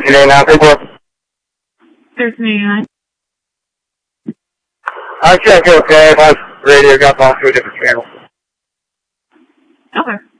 1389. I checked okay. My radio got off to a different channel. Okay.